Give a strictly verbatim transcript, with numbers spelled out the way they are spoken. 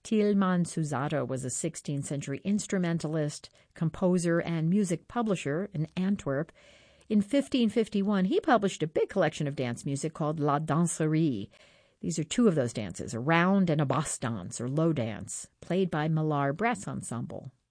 Tieleman Susato was a sixteenth century instrumentalist, composer, and music publisher in Antwerp. In fifteen fifty-one, he published a big collection of dance music called La Danserie. These are two of those dances, a round and a basse dance, or low dance, played by Millar Brass Ensemble.